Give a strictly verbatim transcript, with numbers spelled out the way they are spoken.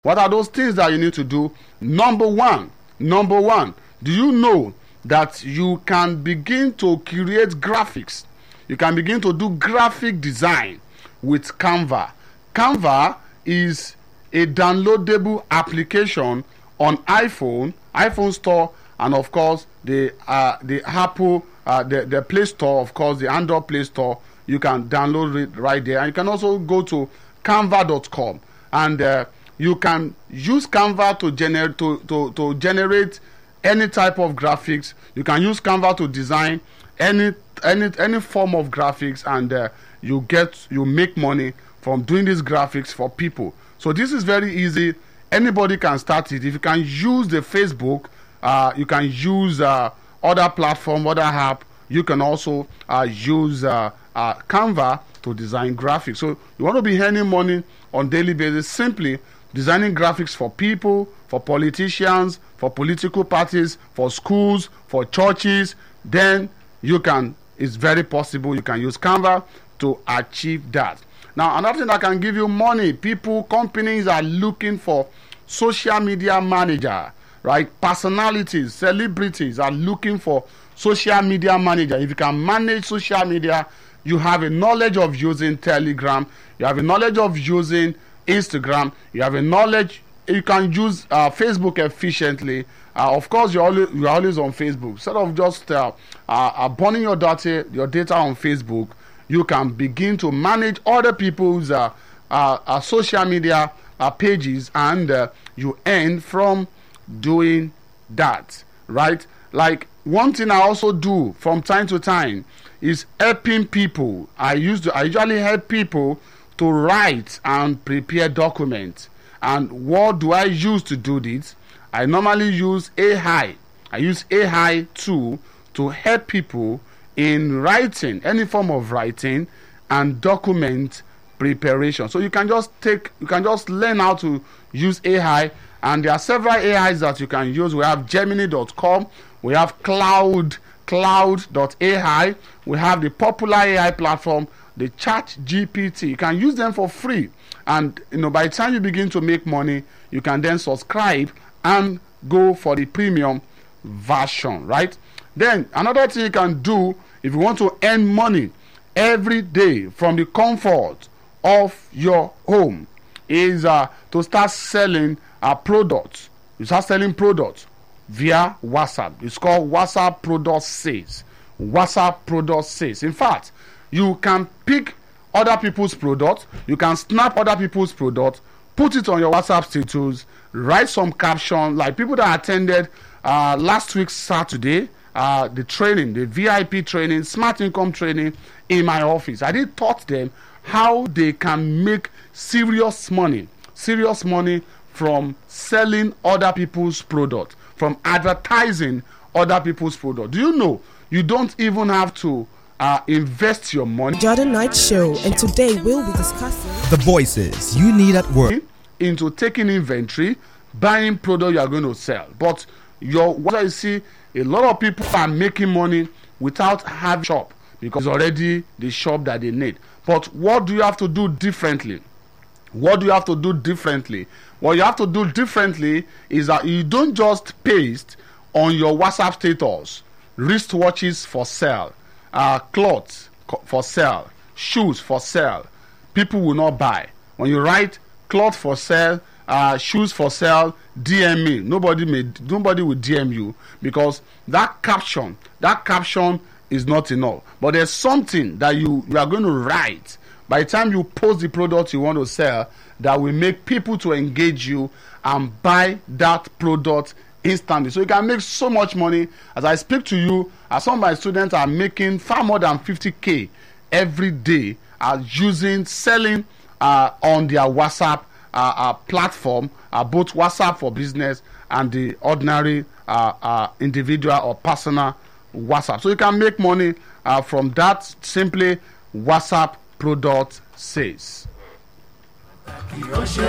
What are those things that you need to do? Number one, number one, do you know that you can begin to create graphics? You can begin to do graphic design with Canva. Canva is a downloadable application on iPhone, iPhone Store, and of course the uh, the Apple, uh, the the Play Store, of course the Android Play Store. You can download it right there, and you can also go to canva dot com, and uh, you can use Canva to generate to, to to generate any type of graphics. You can use Canva to design any any any form of graphics, and uh, you get you make money from doing these graphics for people. So this is very easy. Anybody can start it. If you can use the Facebook, uh, you can use uh, other platform, other app. You can also uh, use uh, uh, Canva to design graphics. So you want to be earning money on daily basis, simply designing graphics for people, for politicians, for political parties, for schools, for churches. Then you can, it's very possible you can use Canva to achieve that. Now, another thing that can give you money, people, companies are looking for social media manager, right? Personalities, celebrities are looking for social media manager. If you can manage social media, you have a knowledge of using Telegram, you have a knowledge of using Instagram, you have a knowledge, you can use uh, Facebook efficiently. Uh, of course, you're always, you're always on Facebook. Instead of just uh, uh, burning your data, your data on Facebook, you can begin to manage other people's uh, uh, uh, social media uh, pages, and uh, you earn from doing that, right? Like, one thing I also do from time to time is helping people. I used to, I usually help people to write and prepare documents. And what do I use to do this? I normally use A I. I use A I tool to help people in writing, any form of writing and document preparation. So you can just take, you can just learn how to use A I, and there are several A Is that you can use. We have Gemini dot com, we have Cloud, Cloud dot A I, we have the popular A I platform, the Chat G P T. You can use them for free, and you know, by the time you begin to make money, you can then subscribe and go for the premium version, right? Then another thing you can do if you want to earn money every day from the comfort of your home is uh, to start selling uh, products. You start selling products via WhatsApp. It's called WhatsApp Product Sales. WhatsApp Product Sales. In fact, you can pick other people's products. You can snap other people's products, put it on your WhatsApp status, write some caption, like people that attended uh, last week's Saturday, uh, the training, the V I P training, smart income training in my office. I did taught them how they can make serious money, serious money from selling other people's products, from advertising other people's products. Do you know you don't even have to uh, invest your money? Jordan Knight Show, and today we'll be discussing the voices you need at work into taking inventory, buying product you are going to sell. But your what I see, a lot of people are making money without having a shop, because it's already the shop that they need. But what do you have to do differently? What do you have to do differently? What you have to do differently is that you don't just paste on your WhatsApp status wristwatches for sale, uh, clothes for sale, shoes for sale. People will not buy. When you write cloth for sale, uh, shoes for sale, D M me. Nobody may, nobody will D M you, because that caption, that caption is not enough. But there's something that you, you are going to write by the time you post the product you want to sell that will make people to engage you and buy that product instantly. So you can make so much money. As I speak to you, as some of my students are making far more than fifty K every day, are using, selling uh, on their WhatsApp uh, uh, platform, uh, both WhatsApp for business and the ordinary uh, uh, individual or personal WhatsApp. So you can make money uh, from that, simply WhatsApp Product Sales.